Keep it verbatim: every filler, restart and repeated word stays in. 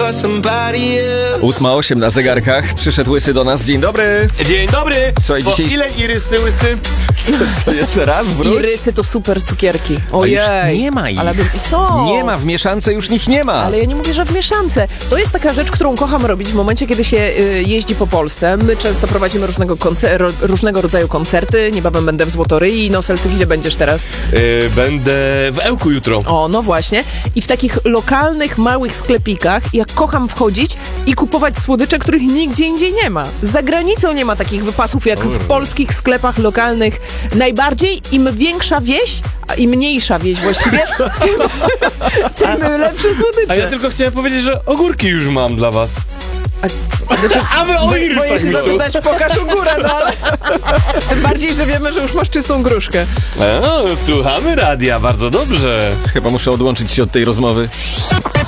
ósma osiem na zegarkach. Przyszedł Łysy do nas. Dzień dobry. Dzień dobry. Słuchaj, Bo dzisiaj... ile irysy, Łysy? Co, co jeszcze raz? Wróć? Irysy to super cukierki. Ojej. A już nie ma ich. Ale by... Co? Nie ma, w mieszance już nich nie ma. Ale ja nie mówię, że w mieszance. To jest taka rzecz, którą kocham robić w momencie, kiedy się y, jeździ po Polsce. My często prowadzimy różnego, koncer- ro, różnego rodzaju koncerty. Niebawem będę w Złotoryi. Nosel, ty gdzie będziesz teraz? Yy, będę w Ełku jutro. O, no właśnie. I w takich lokalnych, małych sklepikach ja kocham wchodzić i kupować słodycze, których nigdzie indziej nie ma. Za granicą nie ma takich wypasów jak w polskich sklepach lokalnych. Najbardziej im większa wieś, a im mniejsza wieś właściwie, tym, tym lepsze słodycze. A ja tylko chciałem powiedzieć, że ogórki już mam dla was. A, znaczy, A wy o boję irysach się już. zapytać, pokaż u górę, no ale... Tym bardziej, że wiemy, że już masz czystą gruszkę. A, słuchamy radia, bardzo dobrze. Chyba muszę odłączyć się od tej rozmowy.